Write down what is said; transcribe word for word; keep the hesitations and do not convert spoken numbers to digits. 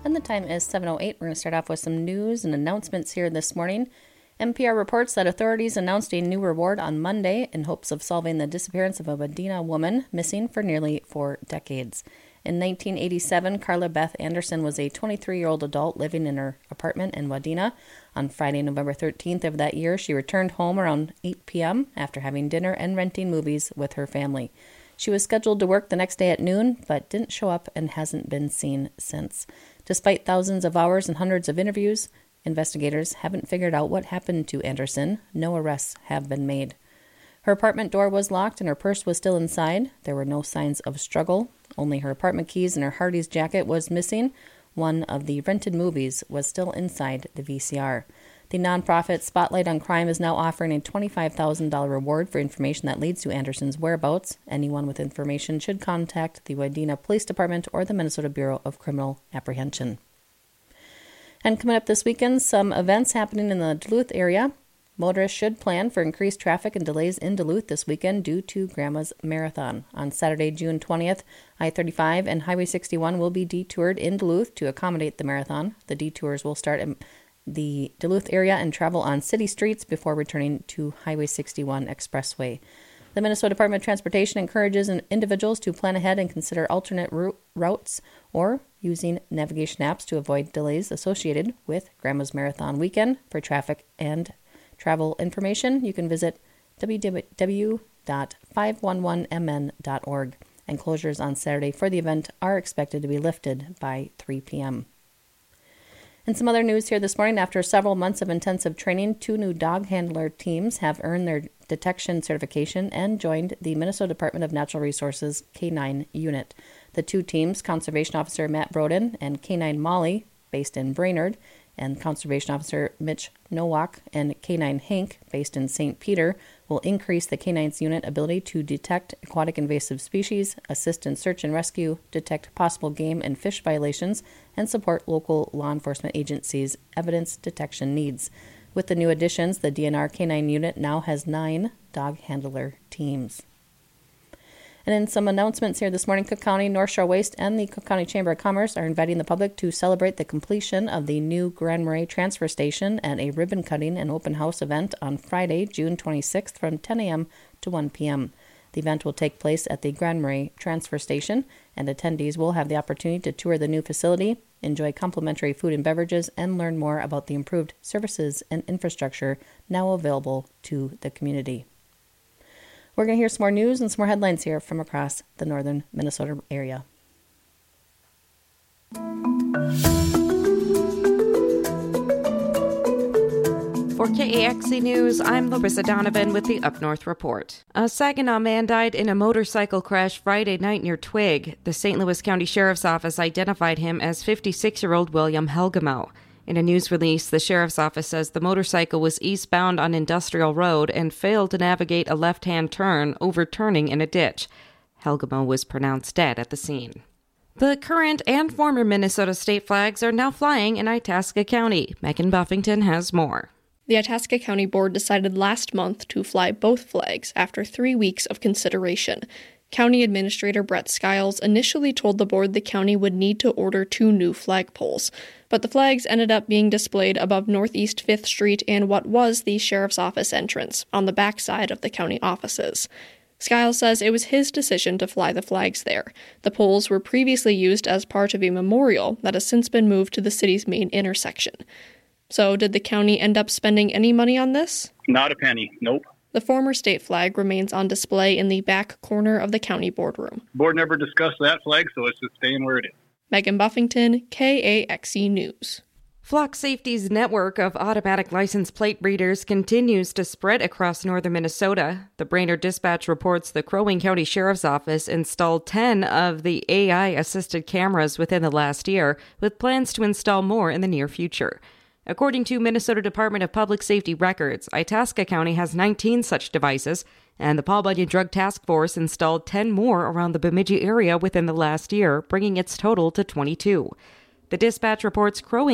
And the time is seven oh eight. We're going to start off with some news and announcements here this morning. N P R reports that authorities announced a new reward on Monday in hopes of solving the disappearance of a Wadena woman missing for nearly four decades. In nineteen eighty-seven, Carla Beth Anderson was a twenty-three-year-old adult living in her apartment in Wadena. On Friday, November thirteenth of that year, she returned home around eight p.m. after having dinner and renting movies with her family. She was scheduled to work the next day at noon, but didn't show up and hasn't been seen since. Despite thousands of hours and hundreds of interviews, investigators haven't figured out what happened to Anderson. No arrests have been made. Her apartment door was locked and her purse was still inside. There were no signs of struggle. Only her apartment keys and her Hardee's jacket was missing. One of the rented movies was still inside the V C R. The nonprofit Spotlight on Crime is now offering a twenty-five thousand dollars reward for information that leads to Anderson's whereabouts. Anyone with information should contact the Wadena Police Department or the Minnesota Bureau of Criminal Apprehension. And coming up this weekend, some events happening in the Duluth area. Motorists should plan for increased traffic and delays in Duluth this weekend due to Grandma's Marathon. On Saturday, June twentieth, I thirty-five and Highway sixty-one will be detoured in Duluth to accommodate the marathon. The detours will start in the Duluth area and travel on city streets before returning to Highway sixty-one Expressway. The Minnesota Department of Transportation encourages individuals to plan ahead and consider alternate routes or using navigation apps to avoid delays associated with Grandma's Marathon weekend. For traffic and travel information, you can visit w w w dot five one one m n dot org. And closures on Saturday for the event are expected to be lifted by three p.m. And some other news here this morning. After several months of intensive training, two new dog handler teams have earned their detection certification and joined the Minnesota Department of Natural Resources K nine unit. The two teams, Conservation Officer Matt Broden and K nine Molly, based in Brainerd, and Conservation Officer Mitch Nowak and K nine Hank, based in Saint Peter, will increase the K nine's unit ability to detect aquatic invasive species, assist in search and rescue, detect possible game and fish violations, and support local law enforcement agencies' evidence detection needs. With the new additions, the D N R K nine unit now has nine dog handler teams. And in some announcements here this morning, Cook County, North Shore Waste, and the Cook County Chamber of Commerce are inviting the public to celebrate the completion of the new Grand Marais transfer station at a ribbon cutting and open house event on Friday, June twenty-sixth from ten a.m. to one p.m. The event will take place at the Grand Marais transfer station, and attendees will have the opportunity to tour the new facility, enjoy complimentary food and beverages, and learn more about the improved services and infrastructure now available to the community. We're going to hear some more news and some more headlines here from across the northern Minnesota area. For K A X E News, I'm Larissa Donovan with the Up North Report. A Saginaw man died in a motorcycle crash Friday night near Twig. The Saint Louis County Sheriff's Office identified him as fifty-six-year-old William Helgamo. In a news release, the Sheriff's Office says the motorcycle was eastbound on Industrial Road and failed to navigate a left-hand turn, overturning in a ditch. Helgamo was pronounced dead at the scene. The current and former Minnesota state flags are now flying in Itasca County. Megan Buffington has more. The Itasca County Board decided last month to fly both flags after three weeks of consideration. County Administrator Brett Skiles initially told the board the county would need to order two new flagpoles, but the flags ended up being displayed above Northeast fifth Street and what was the Sheriff's Office entrance, on the back side of the county offices. Skiles says it was his decision to fly the flags there. The poles were previously used as part of a memorial that has since been moved to the city's main intersection. So, did the county end up spending any money on this? Not a penny, nope. The former state flag remains on display in the back corner of the county boardroom. Board never discussed that flag, so it's just staying where it is. Megan Buffington, K A X E News. Flock Safety's network of automatic license plate readers continues to spread across northern Minnesota. The Brainerd Dispatch reports the Crow Wing County Sheriff's Office installed ten of the A I-assisted cameras within the last year, with plans to install more in the near future. According to Minnesota Department of Public Safety records, Itasca County has nineteen such devices, and the Paul Bunyan Drug Task Force installed ten more around the Bemidji area within the last year, bringing its total to twenty-two. The Dispatch reports Crow Wing